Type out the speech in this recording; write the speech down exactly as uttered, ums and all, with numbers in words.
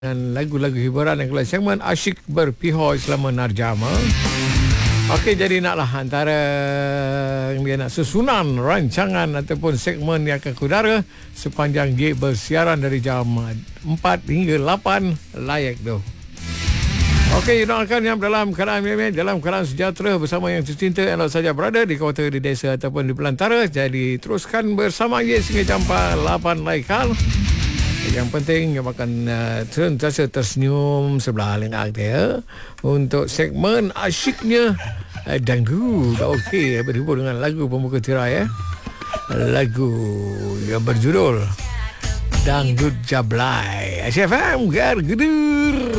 dan lagu-lagu hiburan yang kelas segmen asyik berpihak selama narjama. Okey, jadi naklah antara dia nak susunan rancangan ataupun segmen yang akan kudara sepanjang dia bersiaran dari jam empat hingga lapan layak tu. Okey, doakan yang dalam keadaan memek, dalam keadaan sejahtera bersama yang tercinta elok saja berada di kota, di desa ataupun di pelantara. Jadi teruskan bersama ye sehingga jam lapan laikal. Yang penting yang akan uh, sentiasa tersenyum sebelah lengak dia untuk segmen asyiknya uh, dangdut. Okey, berhubung dengan lagu pembuka tirai ya. Lagu yang berjudul Dangdut Jablay. Asyik faham gar gedut.